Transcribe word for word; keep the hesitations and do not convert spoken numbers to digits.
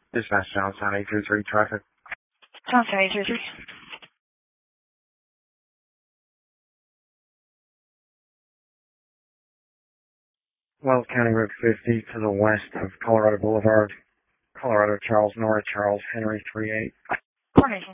Dispatch Johnstown eight three three traffic. Johnstown eight three three. Wells County Route fifty to the west of Colorado Boulevard. Colorado Charles North Charles Henry three eight. Coordination.